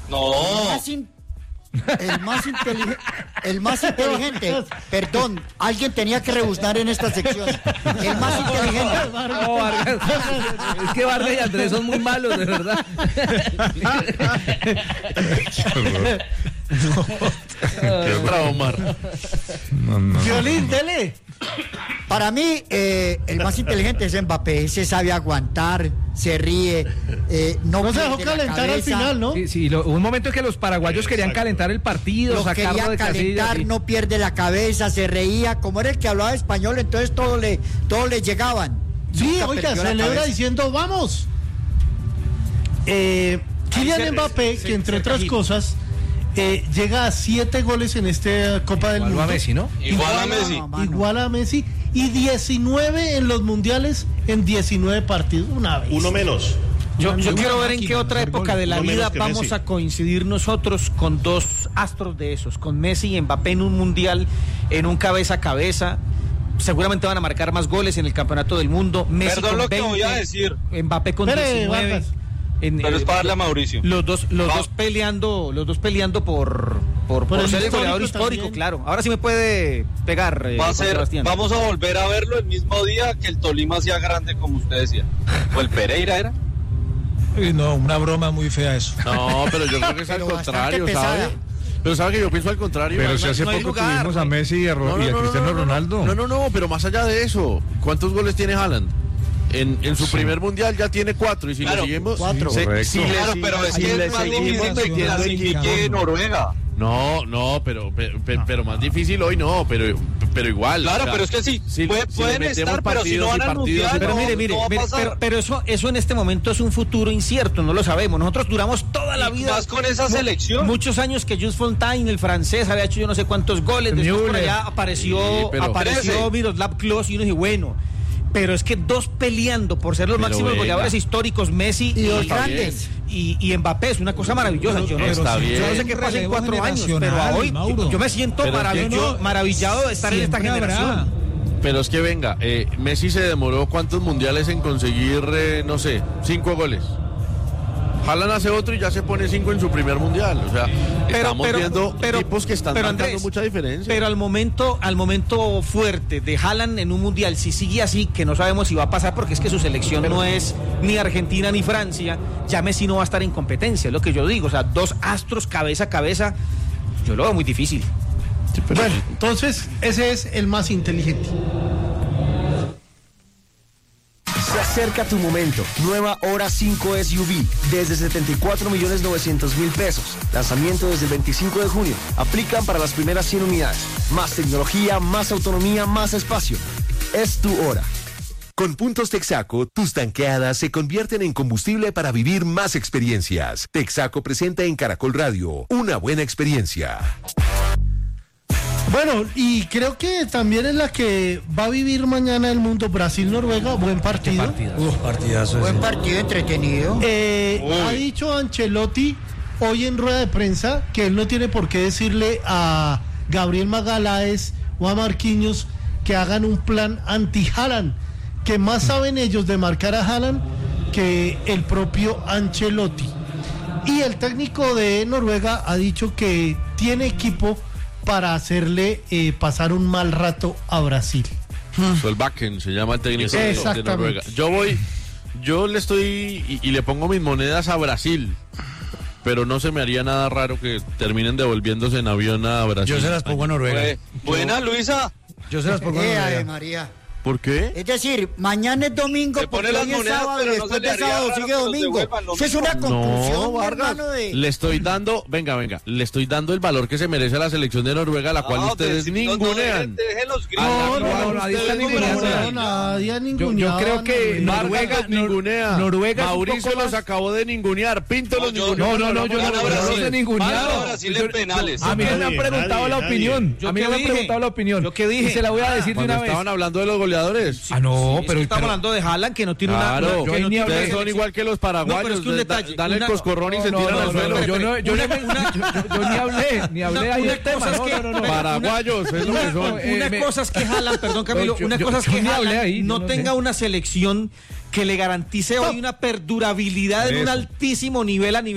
No. El más inteligente, perdón, alguien tenía que rebuznar en esta sección. El más inteligente. No, Vargas. Es que Vargas y Andrés son muy malos, de verdad. Qué bravo, Omar. Violín, dele. Para mí, el más inteligente es Mbappé. Se sabe aguantar, se ríe. No se dejó pierde la calentar al cabeza. final, ¿no? Sí, hubo un momento en que los paraguayos querían calentar el partido, Lo sacarlo quería de casillas. calentar, no pierde la cabeza, se reía. Como era el que hablaba español, entonces todo le llegaban. Sí, Nunca oiga, perdió la celebra cabeza. diciendo, vamos. Kylian Mbappé, que entre otras cosas, llega a 7 goles en esta Copa del Igual Mundo. a Messi, ¿no? Igual a Messi. Igual a Messi. Y 19 en los mundiales en 19 partidos. Una vez. Uno menos. Yo quiero ver en qué otra época de la No vida menos que vamos Messi. a coincidir nosotros con dos astros de esos, con Messi y Mbappé en un mundial, en un cabeza a cabeza. Seguramente van a marcar más goles en el campeonato del mundo. Messi Perdón con lo que 20, voy a decir. Mbappé con Espere, 19. Vargas. Pero es para darle a Mauricio. Los dos peleando por el ser el histórico goleador histórico, también. claro. Ahora sí me puede pegar, Juan Sebastián. Vamos a volver a verlo el mismo día que el Tolima sea grande, como usted decía. O el Pereira era. No, una broma muy fea eso. No, pero yo creo que es al Pero bastante contrario, pesada. ¿sabe? Pero sabe que yo pienso al contrario. Pero si Además, hace no hay poco lugar, tuvimos no a hay- Messi y a Cristiano Ronaldo. No, pero más allá de eso, ¿cuántos goles tiene Haaland? En su primer mundial ya tiene 4 y si Claro, le seguimos... 4. Correcto. si le- Claro, pero es si que le es más seguimos difícil que metiendo clasifique Noruega. No, pero más difícil hoy no, pero igual. Claro, o sea, pero es que sí, si le pueden metemos estar, pero si no partidos y van al partidos y mundial, Pero partidos. mire, no va a pasar. pero eso en este momento es un futuro incierto, no lo sabemos. Nosotros duramos toda la Y vida. más con esa selección. Muchos años que Jules Fontaine, el francés, había hecho yo no sé cuántos goles. Después por Müller. allá apareció Sí, pero 13. Miroslav Klose y uno dice, bueno. Pero es que dos peleando por ser los Pero máximos venga. goleadores históricos, Messi Y los y, grandes. y Mbappé, es una cosa maravillosa. Yo no, Está bien. yo no sé qué pasa en 4 años, pero generacional, hoy Mauro. yo me siento Pero es que maravillado de estar en esta Siempre generación. habrá. Pero es que venga, Messi se demoró ¿cuántos mundiales en conseguir, no sé, 5 goles? Haaland hace otro y ya se pone 5 en su primer mundial. O sea, estamos viendo tipos que están marcando Andrés, mucha diferencia. Pero al momento fuerte de Haaland en un mundial, si sigue así, que no sabemos si va a pasar porque es que su selección no es ni Argentina ni Francia, ya Messi no va a estar en competencia, es lo que yo digo. O sea, dos astros cabeza a cabeza, yo lo veo muy difícil. Bueno, entonces ese es el más inteligente. Se acerca tu momento. Nueva Hora 5 SUV desde 74.900.000 pesos. Lanzamiento desde el 25 de junio. Aplican para las primeras 100 unidades. Más tecnología, más autonomía, más espacio. Es tu hora. Con puntos Texaco, tus tanqueadas se convierten en combustible para vivir más experiencias. Texaco presenta en Caracol Radio una buena experiencia. Bueno, y creo que también es la que va a vivir mañana el mundo. Brasil-Noruega, buen partido. Partidazo. Buen partido entretenido. Ha dicho Ancelotti hoy en rueda de prensa que él no tiene por qué decirle a Gabriel Magalhães o a Marquinhos que hagan un plan anti-Haaland, que más saben ellos de marcar a Haaland que el propio Ancelotti. Y el técnico de Noruega ha dicho que tiene equipo para hacerle pasar un mal rato a Brasil. Solbakken se llama el técnico de Exactamente. Noruega. Yo le estoy y le pongo mis monedas a Brasil, pero no se me haría nada raro que terminen devolviéndose en avión a Brasil. Yo se las pongo a Noruega. Buena, Luisa. Yo se las pongo a Ave Noruega. María. ¿Por qué? Es decir, mañana es domingo, Le pone porque las hoy es monedas, sábado y pero no después se le de haría sábado raro sigue que los domingo. devuelvan lo Eso es una mismo. conclusión, No, Vargas, hermano, de... le estoy dando, venga, le estoy dando el valor que se merece la selección de Noruega, la cual ustedes ningunean. Dejen los gritos. No, nadie está Ustedes ninguneando. ningunean. Nadie ha Yo ninguneado creo a que Noruega. Noruega los ningunea. Noruega es un Mauricio poco los más- acabó de ningunear. Pinto los yo- ningunea. No, yo Gana no Brasil. los he ninguneado. Gana Brasil en penales. A mí no me han Nadie, preguntado la nadie. opinión. ¿Yo A mí qué no me han dije? preguntado la opinión. ¿Yo qué dije? Y se la voy a decir de Cuando una vez. estaban hablando de los goleadores. Ah, no, pero Estamos hablando de Haaland, que no tiene Claro, yo ahí ni hablé. ustedes son igual que los No, paraguayos. pero es que un detalle, Dan el una- coscorrón y se tiran al suelo. Yo ni hablé ahí del tema. No. Paraguayos, es lo que son. Una cosa es que Haaland, perdón Camilo, yo- una yo- cosa es yo que ni hablé Haaland ahí, yo no no tenga sé. una selección que le garantice hoy una perdurabilidad en un Eso. altísimo nivel a nivel